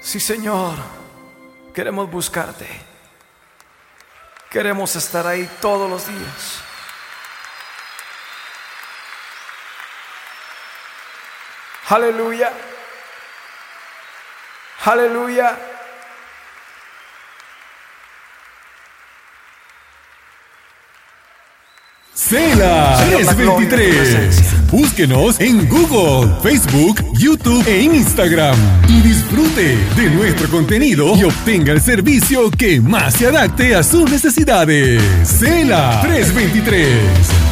Sí, Señor, queremos buscarte. Queremos estar ahí todos los días. Aleluya. Aleluya. Cela 323. Búsquenos en Google, Facebook, YouTube e Instagram y disfrute de nuestro contenido y obtenga el servicio que más se adapte a sus necesidades. Cela 323.